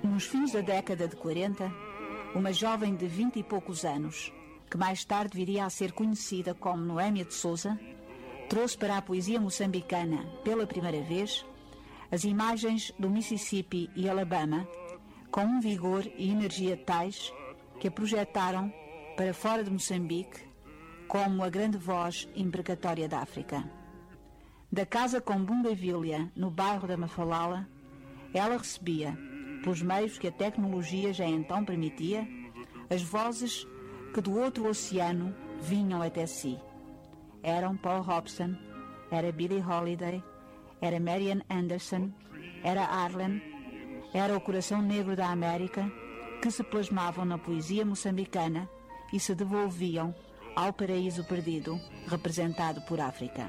Nos fins da década de 40, uma jovem de 20 e poucos anos, que mais tarde viria a ser conhecida como Noémia de Souza, trouxe para a poesia moçambicana, pela primeira vez, as imagens do Mississippi e Alabama, com um vigor e energia tais que a projetaram para fora de Moçambique como a grande voz imprecatória da África. Da casa com Bougainvillea, no bairro da Mafalala, ela recebia, pelos meios que a tecnologia já então permitia, as vozes que do outro oceano vinham até si. Eram Paul Hobson, era Billie Holiday, era Marian Anderson, era Arlen, era o coração negro da América, que se plasmavam na poesia moçambicana e se devolviam ao paraíso perdido representado por África.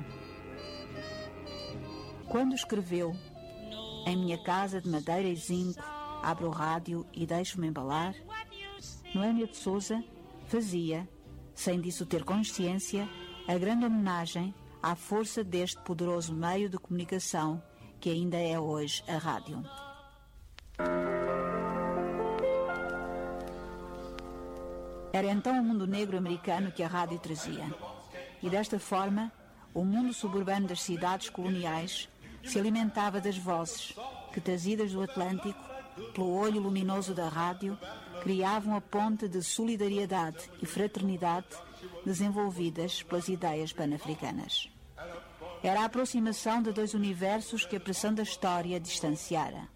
Quando escreveu "Em minha casa de madeira e zinco, abro o rádio e deixo-me embalar", Noémia de Souza fazia, sem disso ter consciência, a grande homenagem à força deste poderoso meio de comunicação que ainda é hoje a rádio. Era então o mundo negro americano que a rádio trazia. E desta forma, o mundo suburbano das cidades coloniais se alimentava das vozes que, trazidas do Atlântico, pelo olho luminoso da rádio, criavam a ponte de solidariedade e fraternidade desenvolvidas pelas ideias pan-africanas. Era a aproximação de dois universos que a pressão da história distanciara.